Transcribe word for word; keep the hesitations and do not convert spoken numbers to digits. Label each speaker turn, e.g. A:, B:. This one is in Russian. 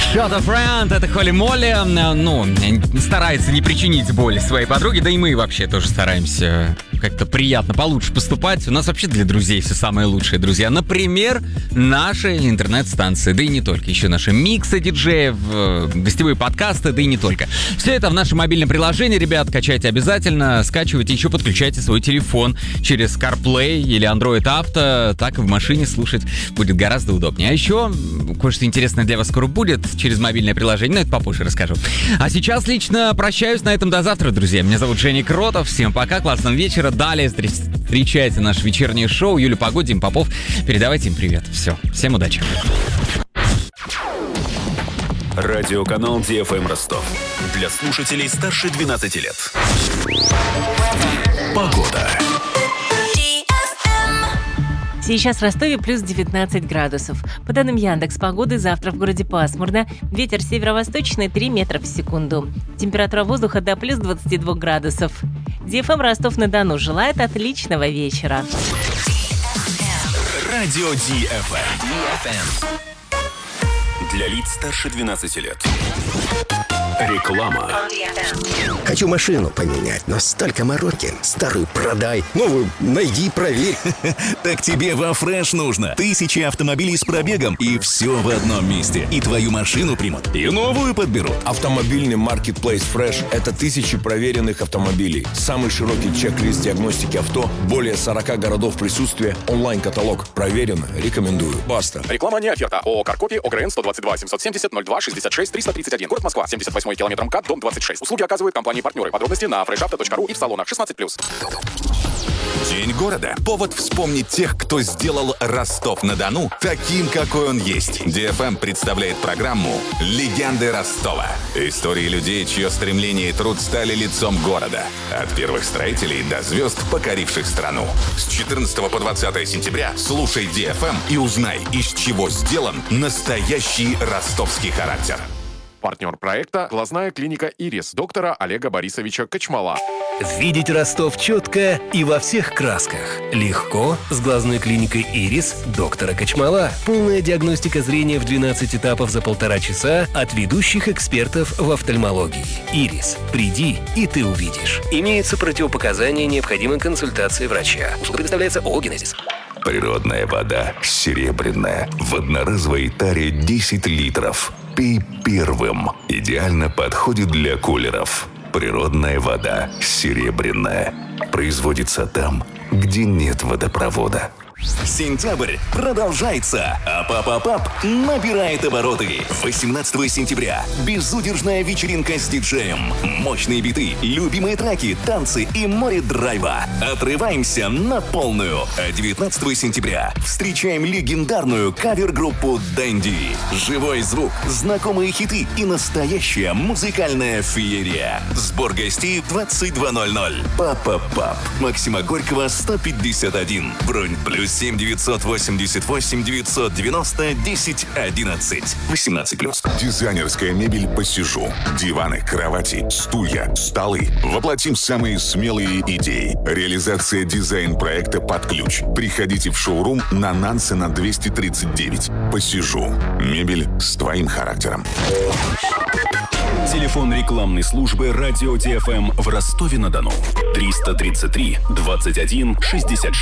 A: Shot of Friend, это Холли Молли. Ну, старается не причинить боль своей подруге, да и мы вообще тоже стараемся как-то приятно, получше поступать. У нас вообще для друзей все самое лучшее, друзья. Например, наши интернет-станции, да и не только. Еще наши миксы диджеев, гостевые подкасты, да и не только. Все это в нашем мобильном приложении, ребят, качайте обязательно, скачивайте, еще подключайте свой телефон через CarPlay или Android Auto, так и в машине слушать будет гораздо удобнее. А еще кое-что интересное для вас скоро будет через мобильное приложение, но это попозже расскажу. А сейчас лично прощаюсь на этом до завтра, друзья. Меня зовут Женя Кротов, всем пока, классного вечера. Далее встречайте наше вечернее шоу. Юля Погода, Дим Попов. Передавайте им привет. Все, всем удачи.
B: Радиоканал ди эф эм Ростов. Для слушателей старше двенадцати лет. Погода.
C: Сейчас в Ростове плюс девятнадцать градусов. По данным Яндекс.Погоды, завтра в городе пасмурно. Ветер северо-восточный три метра в секунду. Температура воздуха до плюс двадцати двух градусов. ди эф эм Ростов-на-Дону желает отличного вечера.
B: Радио ди эф эм. Для лиц старше двенадцати лет. Реклама.
D: Хочу машину поменять, но столько мороки. Старую продай, новую найди, проверь.
E: Так тебе во Фреш нужно. Тысячи автомобилей с пробегом, и все в одном месте. И твою машину примут, и новую подберут.
F: Автомобильный маркетплейс Fresh – это тысячи проверенных автомобилей. Самый широкий чек-лист диагностики авто, более сорока городов присутствия, онлайн-каталог. Проверено, рекомендую. Баста.
G: Реклама не оферта. ООО «Каркопи», ОГРН сто двадцать два семьсот семьдесят ноль два шестьдесят шесть триста тридцать один. Город Москва. семьдесят восьмой километр МКАД, дом двадцать шесть. Услуги оказывают компании-партнеры. Подробности на фреш авто точка ру и в салонах шестнадцать плюс.
E: День города. Повод вспомнить тех, кто сделал Ростов-на-Дону таким, какой он есть. ди эф эм представляет программу «Легенды Ростова». Истории людей, чье стремление и труд стали лицом города. От первых строителей до звезд, покоривших страну. С четырнадцатого по двадцатое сентября слушай ди эф эм и узнай, из чего сделан настоящий ростовский характер.
G: Партнер проекта – глазная клиника «Ирис» доктора Олега Борисовича Кочмала.
H: Видеть Ростов четко и во всех красках. Легко с глазной клиникой «Ирис» доктора Кочмала. Полная диагностика зрения в двенадцать этапов за полтора часа от ведущих экспертов в офтальмологии. «Ирис». Приди, и ты увидишь. Имеются противопоказания необходимой консультации врача. Услуга предоставляется ООО «Генезис».
E: Природная вода серебряная в одноразовой таре десять литров. Пей первым. Идеально подходит для кулеров. Природная вода серебряная. Производится там, где нет водопровода.
H: Сентябрь продолжается, а Пап-Пап набирает обороты. восемнадцатого сентября безудержная вечеринка с диджеем. Мощные биты, любимые треки, танцы и море драйва. Отрываемся на полную. А девятнадцатого сентября встречаем легендарную кавер-группу Дэнди. Живой звук, знакомые хиты и настоящая музыкальная феерия. Сбор гостей в двадцать два ноль ноль. Пап-Пап. Максима Горького, сто пятьдесят один. Бронь плюс семь девятьсот восемьдесят восемь девятьсот девяносто десять одиннадцать. восемнадцать плюс.
E: Дизайнерская мебель «Посижу». Диваны, кровати, стулья, столы. Воплотим самые смелые идеи. Реализация дизайн-проекта под ключ. Приходите в шоурум на Нансена двести тридцать девять. «Посижу». Мебель с твоим характером.
B: Телефон рекламной службы «Радио ди эф эм» в Ростове-на-Дону. триста тридцать три двадцать один шестьдесят шесть.